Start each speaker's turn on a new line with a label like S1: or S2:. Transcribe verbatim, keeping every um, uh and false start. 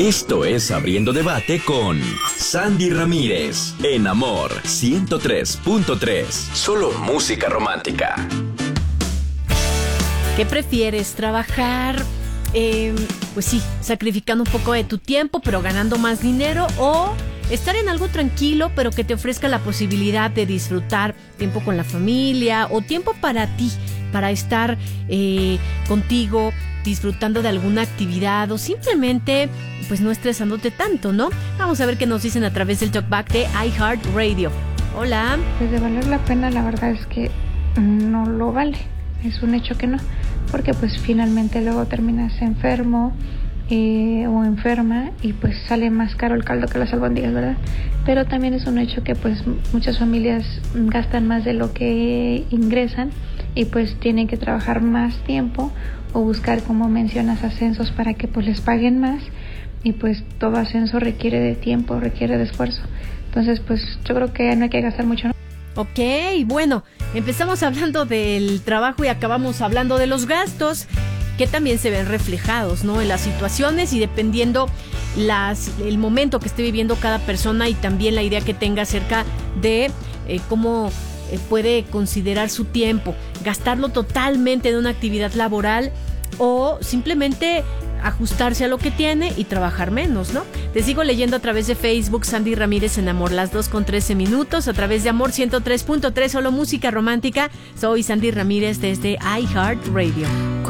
S1: Esto es Abriendo Debate con Sandy Ramírez, en Amor ciento tres punto tres. Solo música romántica.
S2: ¿Qué prefieres? ¿Trabajar, eh, pues sí, sacrificando un poco de tu tiempo, pero ganando más dinero? ¿O estar en algo tranquilo, pero que te ofrezca la posibilidad de disfrutar tiempo con la familia o tiempo para ti, para estar eh, contigo, disfrutando de alguna actividad o simplemente pues no estresándote tanto, ¿no? Vamos a ver qué nos dicen a través del talkback de iHeartRadio. Hola.
S3: Pues de valer la pena, la verdad es que no lo vale. Es un hecho que no, porque pues finalmente luego terminas enfermo eh, o enferma y pues sale más caro el caldo que las albóndigas, ¿verdad? Pero también es un hecho que pues muchas familias gastan más de lo que ingresan y pues tienen que trabajar más tiempo o buscar, como mencionas, ascensos para que pues les paguen más, y pues todo ascenso requiere de tiempo, requiere de esfuerzo. Entonces pues yo creo que no hay que gastar mucho, ¿no?
S2: Ok, bueno, empezamos hablando del trabajo y acabamos hablando de los gastos, que también se ven reflejados, ¿no?, en las situaciones y dependiendo las, el momento que esté viviendo cada persona y también la idea que tenga acerca de eh, cómo eh, puede considerar su tiempo, gastarlo totalmente en una actividad laboral o simplemente ajustarse a lo que tiene y trabajar menos, ¿no? Te sigo leyendo a través de Facebook, Sandy Ramírez en Amor, las dos con trece minutos, a través de Amor ciento tres punto tres, solo música romántica. Soy Sandy Ramírez desde iHeartRadio.